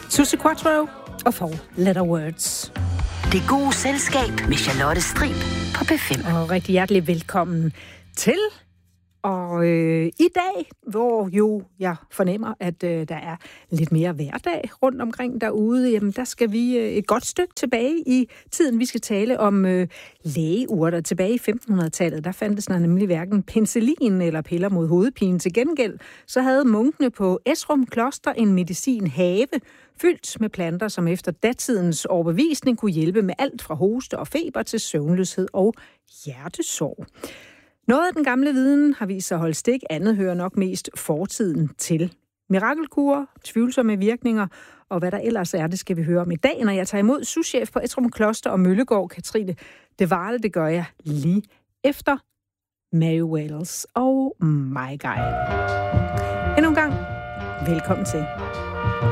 Susse Quattro og Four Letter Words. Det gode selskab med Charlotte Strib på P5. Og rigtig hjertelig velkommen til. Og i dag, hvor jo jeg fornemmer, at der er lidt mere hverdag rundt omkring derude, jamen der skal vi et godt stykke tilbage i tiden. Vi skal tale om lægeurter. Tilbage i 1500-tallet, der fandtes der nemlig hverken penicillin eller piller mod hovedpine. Til gengæld, så havde munkene på Esrum Kloster en medicinhave, fyldt med planter, som efter datidens overbevisning kunne hjælpe med alt fra hoste og feber til søvnløshed og hjertesorg. Noget af den gamle viden har vist sig at holde stik, andet hører nok mest fortiden til. Mirakelkurer, tvivlsomme virkninger og hvad der ellers er, det skal vi høre om i dag, når jeg tager imod souschef på Esrum Kloster og Møllegård, Katrine De Varle. Det gør jeg lige efter Mary Wales og My Guy. Endnu en gang, velkommen til.